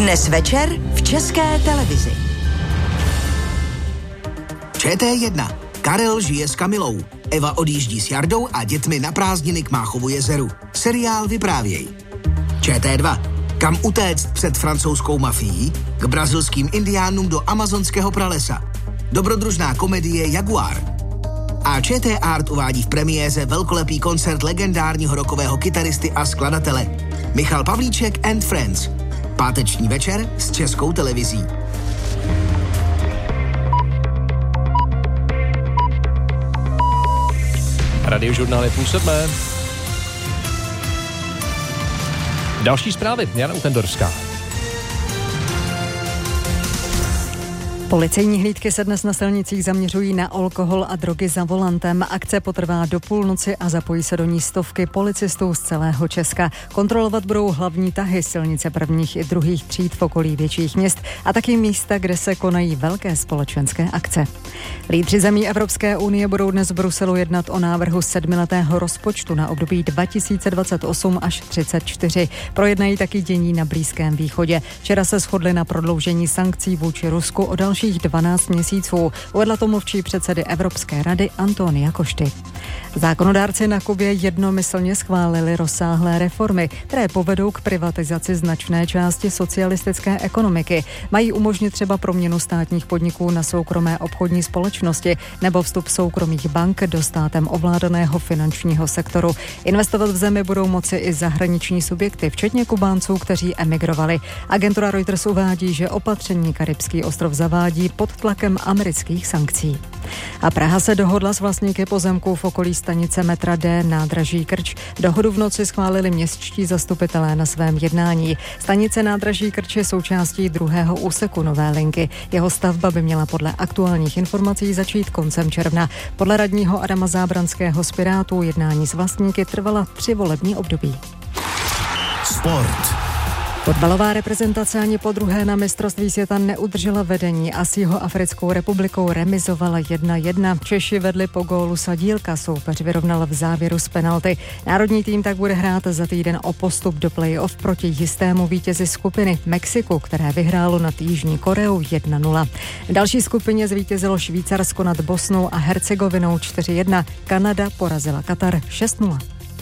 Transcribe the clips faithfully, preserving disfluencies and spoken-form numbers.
Dnes večer v České televizi. Č T jedna. Karel žije s Kamilou. Eva odjíždí s Jardou a dětmi na prázdniny k Máchovu jezeru. Seriál Vyprávěj. Č T dva. Kam utéct před francouzskou mafií? K brazilským indiánům do amazonského pralesa. Dobrodružná komedie Jaguar. A Č T Art uvádí v premiéře velkolepý koncert legendárního rockového kytaristy a skladatele Michal Pavlíček and Friends. Páteční večer s Českou televizí. Radiožurnál je půl sedmé. Další zprávy, Jana Utendorská. Policejní hlídky se dnes na silnicích zaměřují na alkohol a drogy za volantem. Akce potrvá do půlnoci a zapojí se do ní stovky policistů z celého Česka. Kontrolovat budou hlavní tahy silnice prvních i druhých tříd v okolí větších měst a taky místa, kde se konají velké společenské akce. Lídři zemí Evropské unie budou dnes v Bruselu jednat o návrhu sedmiletého rozpočtu na období dva tisíce dvacet osm až třicet čtyři. Projednají taky dění na Blízkém východě. Včera se shodli na prodloužení sankcí vůči Rusku o dalších dvanáct měsíců, uvedla to mluvčí předsedy Evropské rady Antonia Košty. Zákonodárci na Kubě jednomyslně schválili rozsáhlé reformy, které povedou k privatizaci značné části socialistické ekonomiky. Mají umožnit třeba proměnu státních podniků na soukromé obchodní společnosti nebo vstup soukromých bank do státem ovládaného finančního sektoru. Investovat v zemi budou moci i zahraniční subjekty, včetně Kubánců, kteří emigrovali. Agentura Reuters uvádí, že opatření Karibský ostrov zavádí pod tlakem amerických sankcí. A Praha se dohodla s vlastníky pozemků v okolí stanice metra D nádraží Krč. Dohodu v noci schválili městští zastupitelé na svém jednání. Stanice nádraží Krč je součástí druhého úseku nové linky. Jeho stavba by měla podle aktuálních informací začít koncem června. Podle radního Adama Zábranského z Pirátů jednání s vlastníky trvala tři volební období. Sport. Fotbalová reprezentace ani po druhé na mistrovství světa neudržela vedení a s Jihoafrickou republikou remizovala jedna jedna. Češi vedli po gólu Sadílka, soupeř vyrovnal v závěru z penalty. Národní tým tak bude hrát za týden o postup do play-off proti jistému vítězi skupiny Mexiku, které vyhrálo nad Jižní Koreou jedna nula. V další skupině zvítězilo Švýcarsko nad Bosnou a Hercegovinou čtyři jedna. Kanada porazila Katar šest nula.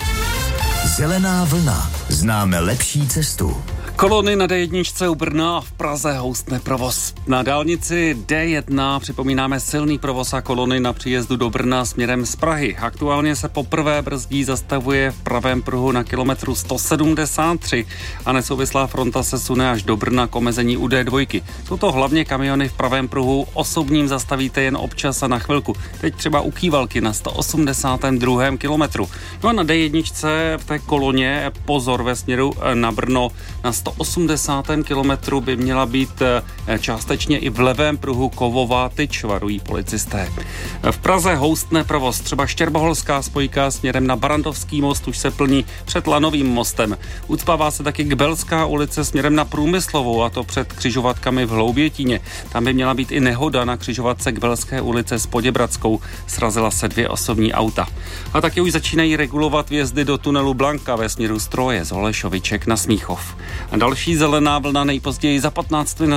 Zelená vlna. Známe lepší cestu. Kolony na D jedna u Brna a v Praze houstne provoz. Na dálnici D jedna připomínáme silný provoz a kolony na příjezdu do Brna směrem z Prahy. Aktuálně se poprvé brzdí zastavuje v pravém pruhu na kilometru sto sedmdesát tři a nesouvislá fronta se sune až do Brna k omezení u D dva. Jsou to hlavně kamiony v pravém pruhu, osobním zastavíte jen občas a na chvilku. Teď třeba u Kývalky na sto osmdesátém druhém kilometru. No a na D jedna v té koloně pozor ve směru na Brno na sto osmdesátém kilometru by měla být částečně i v levém pruhu kovová tyč, varují policisté. V Praze houstne provoz, třeba Štěrboholská spojka směrem na Barandovský most už se plní před Lanovým mostem. Ucpává se taky Kbelská ulice směrem na Průmyslovou, a to před křižovatkami v Hloubětíně. Tam by měla být i nehoda na křižovatce Kbelské ulice s Poděbradskou. Srazila se dvě osobní auta. A taky už začínají regulovat vjezdy do tunelu Blanka ve směru Stroje z Holešoviček na Smíchov. A další zelená vlna nejpozději za patnáct minut.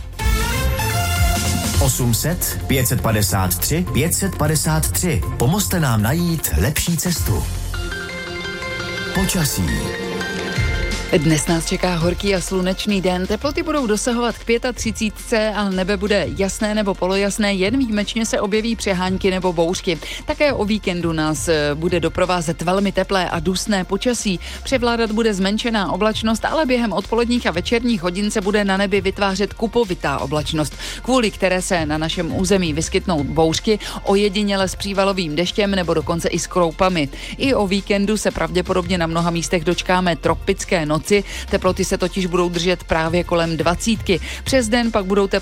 osm set, pět set padesát tři, pět set padesát tři. Pomozte nám najít lepší cestu. Počasí. Dnes nás čeká horký a slunečný den. Teploty budou dosahovat k třicet pět, ale nebe bude jasné nebo polojasné, jen výjimečně se objeví přehánky nebo bouřky. Také o víkendu nás bude doprovázet velmi teplé a dusné počasí. Převládat bude zmenšená oblačnost, ale během odpoledních a večerních hodin se bude na nebi vytvářet kupovitá oblačnost, kvůli které se na našem území vyskytnou bouřky, ojediněle s přívalovým deštěm nebo dokonce i s kroupami. I o víkendu se pravděpodobně na mnoha místech dočkáme tropické noci. Teploty se totiž budou držet právě kolem dvacítky. Přes den pak budou teploty